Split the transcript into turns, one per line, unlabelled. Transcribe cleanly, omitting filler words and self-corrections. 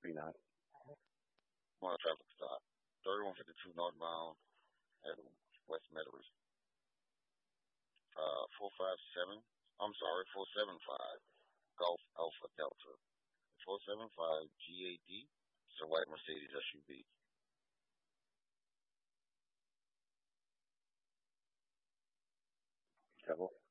One traffic stop. 3152 northbound at West Meadows. 457. I'm sorry, 475. Golf Alpha Delta. 475 GAD. It's a white Mercedes SUV.
Trouble.